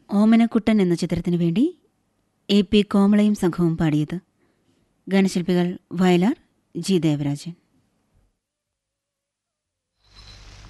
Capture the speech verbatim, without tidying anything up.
ഓമനക്കുട്ടൻ എന്ന ചിത്രത്തിനു വേണ്ടി എ പി കോമളയും സംഘവും പാടിയത്. ഗാനശില്പികൾ വയലാർ, ജി ദേവരാജൻ.